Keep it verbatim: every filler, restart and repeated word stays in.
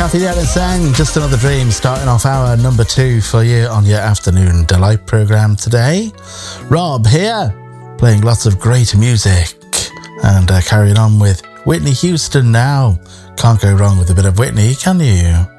Kathy Dennis sang Just Another Dream, starting off our number two for you on your Afternoon Delight programme today. Rob here, playing lots of great music and uh, carrying on with Whitney Houston now. Can't go wrong with a bit of Whitney, can you?